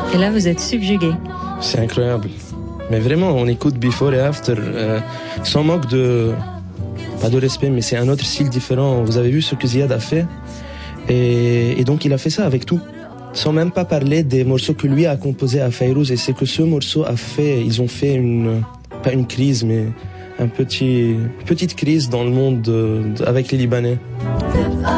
Et là, vous êtes subjugué. C'est incroyable. Mais vraiment, on écoute Before et After sans manque de... Pas de respect, mais c'est un autre style différent. Vous avez vu ce que Ziad a fait et donc il a fait ça avec tout. Sans même pas parler des morceaux que lui a composés à Fayrouz. Et c'est que ce morceau a fait... Ils ont fait pas une crise, mais petite crise dans le monde avec les Libanais.